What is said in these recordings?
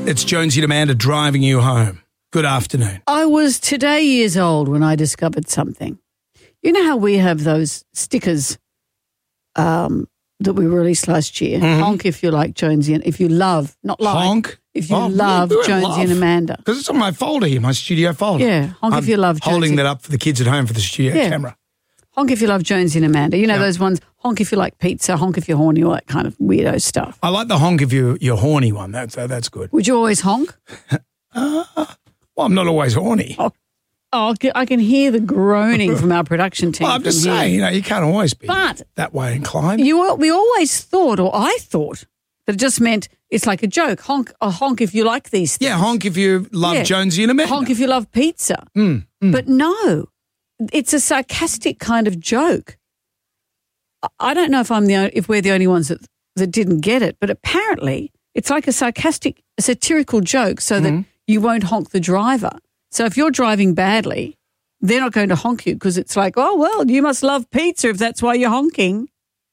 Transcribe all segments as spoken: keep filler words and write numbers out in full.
It's Jonesy and Amanda driving you home. Good afternoon. I was today years old when I discovered something. You know how we have those stickers um, that we released last year? Mm-hmm. Honk if you like Jonesy and if you love, not like. Honk? If you Oh, love we- we went Jonesy love. and Amanda. Because it's on my folder here, my studio folder. Yeah, honk if I'm you love holding Jonesy. that up for the kids at home for the studio Yeah. camera. Honk if you love Jonesy and Amanda. You know Yeah. those ones, honk if you like pizza, honk if you're horny, all that kind of weirdo stuff. I like the honk if you, you're horny one. That's, uh, that's good. Would you always honk? Well, I'm not always horny. Oh, oh I can- I can hear the groaning from our production team. Well, I'm just from here. saying, you know, you can't always be But that way inclined. You al- we always thought, or I thought, that it just meant it's like a joke. Honk, a honk if you like these things. yeah, honk if you love Yeah. Jonesy and Amanda. Honk if you love pizza. Mm, mm. But no, it's a sarcastic kind of joke. I- I don't know if I'm the o- if we're the only ones that that didn't get it, but apparently it's like a sarcastic, a satirical joke, so Mm-hmm. that you won't honk the driver. So if you're driving badly, they're not going to honk you because it's like, oh well, you must love pizza if that's why you're honking.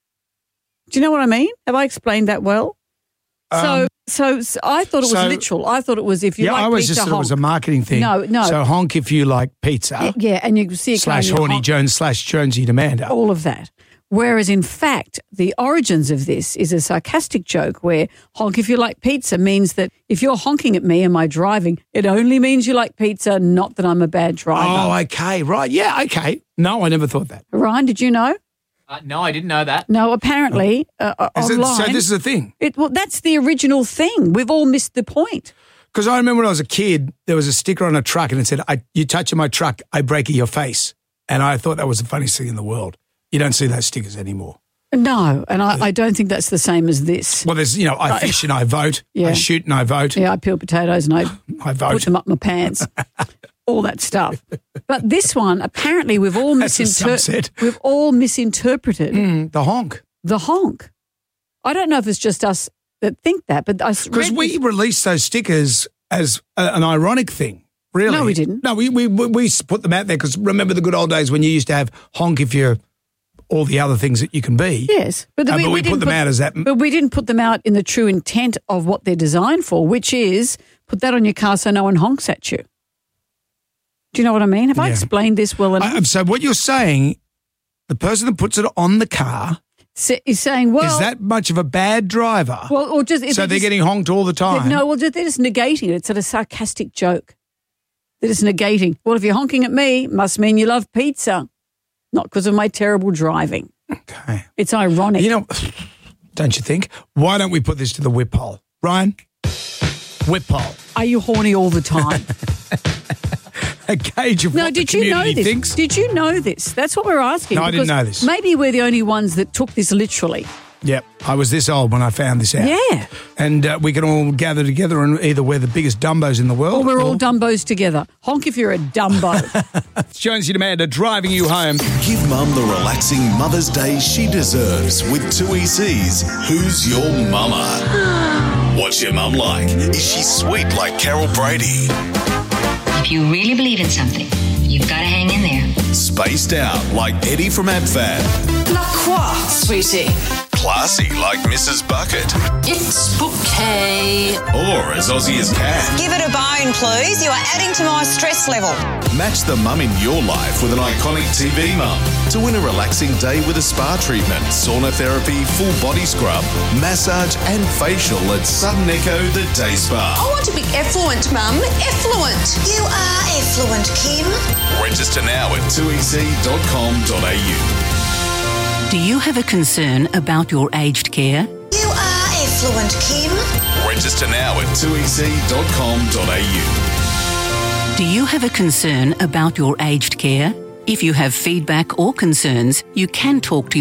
Do you know what I mean? Have I explained that well? So, Um, so, so I thought it was so- literal. I thought it was if you yeah, like I always pizza, just thought honk. it was a marketing thing. No, no. So honk if you like pizza Yeah, and you can see it slash kind of horny honk- Jones slash Jonesy and Amanda. all of that. Whereas in fact, the origins of this is a sarcastic joke where honk if you like pizza means that if you're honking at me and my driving, it only means you like pizza, not that I'm a bad driver. Oh, okay, right. Yeah, okay. No, I never thought that. Ryan, did you know? Uh, no, I didn't know that. No, apparently uh, uh, Is it- online. so this is a thing. it, well, that's the original thing. We've all missed the point. Because I remember when I was a kid, there was a sticker on a truck and it said, I, you touch my truck, I break your face. And I thought that was the funniest thing in the world. You don't see those stickers anymore. No, and I, I don't think that's the same as this. Well, there's, you know, I fish and I vote. Yeah. I shoot and I vote. Yeah, I peel potatoes and I I vote. put them up my pants, all that stuff. But this one, apparently, we've all That's a misinterpreted. subset. We've all misinterpreted Mm, the honk. the honk. I don't know if it's just us that think that, but I Because we released those stickers as a, an ironic thing. Really? No, we didn't. No, we we we, we put them out there because remember the good old days when you used to have honk if you're all the other things that you can be. yes, but, Uh, we, but we, didn't put them out as that. But we didn't put them out in the true intent of what they're designed for, which is put that on your car so no one honks at you. Do you know what I mean? Have I Yeah. explained this well enough? I, so what you're saying, the person that puts it on the car S- is saying, well, is that much of a bad driver? well, or just so they're just- getting honked all the time. No, well, they're just negating it. It's a sarcastic joke. They're just negating. Well, if you're honking at me, must mean you love pizza, not because of my terrible driving. Okay. It's ironic. You know, don't you think? Why don't we put this to the whip poll? Ryan? Whip poll. Are you horny all the time? A gauge of No, what did the you know community this? thinks. Did you know this? That's what we're asking. No, I didn't because know this. Maybe we're the only ones that took this literally. Yep. I was this old when I found this out. Yeah. And uh, we can all gather together and either we're the biggest Dumbos in the world. Or we're all Dumbos together. Honk if you're a Dumbo. It's Jonesy and Amanda driving you home. Give Mum the relaxing Mother's Day she deserves with two E C's Who's Your Mama? What's your mum like? Is she sweet like Carol Brady? If you really believe in something, you've got to hang in there. Spaced out like Eddie from AbFab? La quoi, sweetie? Classy like Missus Bucket? It's bouquet. Or as Aussie as can? Give it a bone, please. You are adding to my stress level. Match the mum in your life with an iconic T V mum to win a relaxing day with a spa treatment, sauna therapy, full body scrub, massage and facial at Sudden Echo The Day Spa. I want to be effluent, Mum. Effluent. You are effluent, Kim. Register now at two e c dot com dot a u. Do you have a concern about your aged care? You are effluent, Kim. Register now at two e c dot com dot a u. Do you have a concern about your aged care? If you have feedback or concerns, you can talk to